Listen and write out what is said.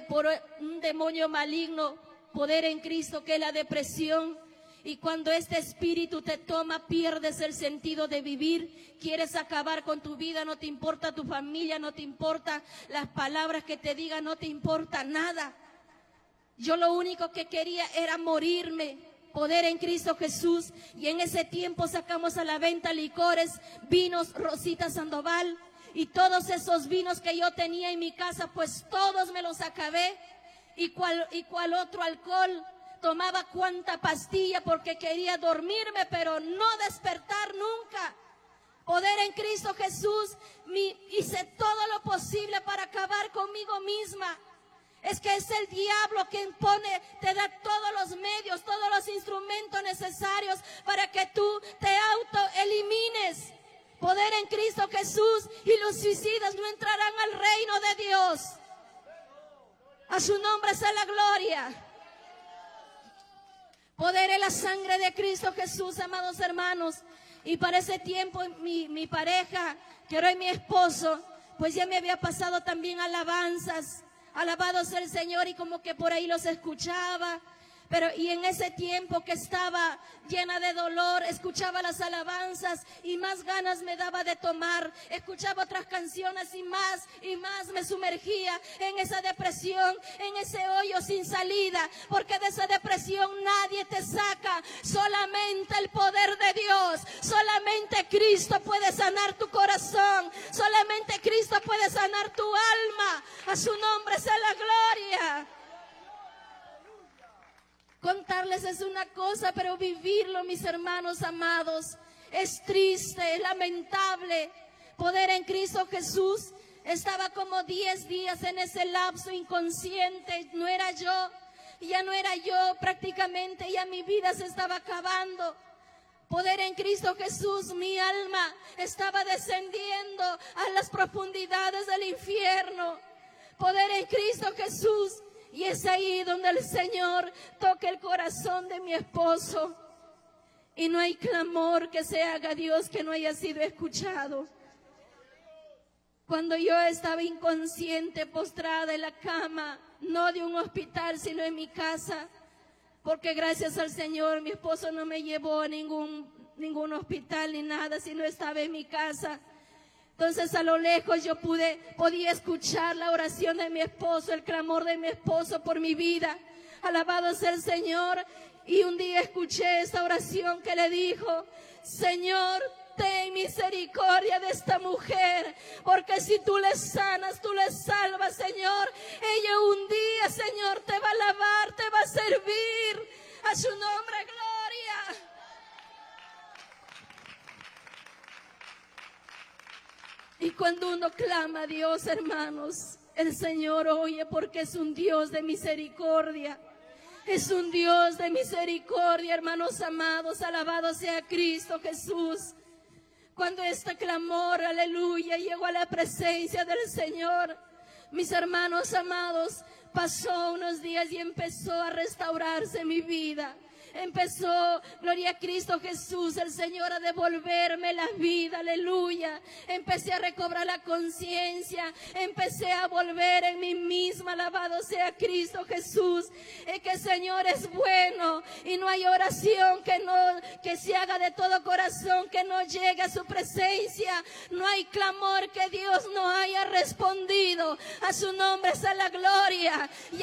por un demonio maligno, poder en Cristo, que es la depresión. Y cuando este espíritu te toma, pierdes el sentido de vivir, quieres acabar con tu vida, no te importa tu familia, no te importa las palabras que te digan, no te importa nada. Yo lo único que quería era morirme, poder en Cristo Jesús. Y en ese tiempo sacamos a la venta licores, vinos Rosita Sandoval, y todos esos vinos que yo tenía en mi casa, pues todos me los acabé. Y cual otro alcohol, tomaba cuanta pastilla porque quería dormirme, pero no despertar nunca. Poder en Cristo Jesús, hice todo lo posible para acabar conmigo misma. Es que es el diablo quien te da todos los medios, todos los instrumentos necesarios para que tú te autoelimines. Poder en Cristo Jesús, y los suicidas no entrarán al reino de Dios. A su nombre sea la gloria. Poder en la sangre de Cristo Jesús, amados hermanos. Y para ese tiempo mi pareja, que era mi esposo, pues ya me había pasado también alabanzas. Alabado sea el Señor, y como que por ahí los escuchaba. Y en ese tiempo que estaba llena de dolor, escuchaba las alabanzas y más ganas me daba de tomar. Escuchaba otras canciones y más me sumergía en esa depresión, en ese hoyo sin salida. Porque de esa depresión nadie te saca, solamente el poder de Dios. Solamente Cristo puede sanar tu corazón, solamente Cristo puede sanar tu alma. A su nombre sea la gloria. Contarles es una cosa, pero vivirlo, mis hermanos amados, es triste, es lamentable. Poder en Cristo Jesús, estaba como 10 días en ese lapso inconsciente, no era yo, ya no era yo prácticamente, ya mi vida se estaba acabando. Poder en Cristo Jesús, mi alma estaba descendiendo a las profundidades del infierno. Poder en Cristo Jesús. Y es ahí donde el Señor toca el corazón de mi esposo. Y no hay clamor que se haga a Dios que no haya sido escuchado. Cuando yo estaba inconsciente, postrada en la cama, no de un hospital, sino en mi casa, porque gracias al Señor mi esposo no me llevó a ningún hospital ni nada, sino estaba en mi casa. Entonces a lo lejos yo podía escuchar la oración de mi esposo, el clamor de mi esposo por mi vida. Alabado sea el Señor. Y un día escuché esa oración que le dijo: Señor, ten misericordia de esta mujer, porque si tú le sanas, tú le salvas, Señor. Ella un día, Señor, te va a alabar, te va a servir. A su nombre, gloria. Y cuando uno clama a Dios, hermanos, el Señor oye, porque es un Dios de misericordia. Es un Dios de misericordia, hermanos amados. Alabado sea Cristo Jesús. Cuando este clamor, aleluya, llegó a la presencia del Señor, mis hermanos amados, pasó unos días y empezó a restaurarse mi vida. Empezó, gloria a Cristo Jesús, el Señor a devolverme la vida, aleluya. Empecé a recobrar la conciencia, empecé a volver en mí misma, alabado sea Cristo Jesús. Es que el Señor es bueno y no hay oración que se haga de todo corazón, que no llegue a su presencia. No hay clamor que Dios no haya respondido. A su nombre sea la gloria. Y